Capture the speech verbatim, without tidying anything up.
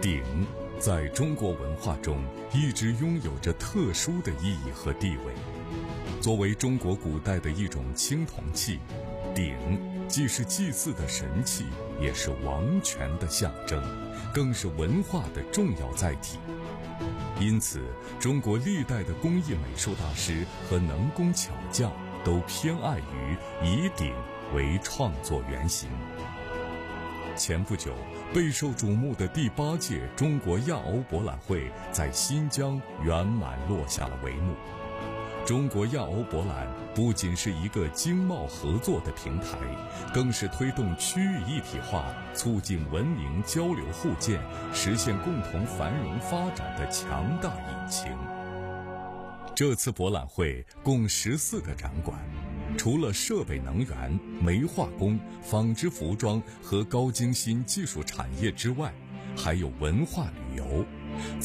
鼎在中国文化中一直拥有着特殊的意义和地位。作为中国古代的一种青铜器，鼎既是祭祀的神器，也是王权的象征，更是文化的重要载体。因此，中国历代的工艺美术大师和能工巧匠都偏爱于以鼎为创作原型。前不久，备受瞩目的第八届中国亚欧博览会在新疆圆满落下了帷幕。中国亚欧博览不仅是一个经贸合作的平台，更是推动区域一体化、促进文明交流互鉴、实现共同繁荣发展的强大引擎。这次博览会共十四个展馆，除了设备能源、煤化工、纺织服装和高精新技术产业之外，还有文化旅游。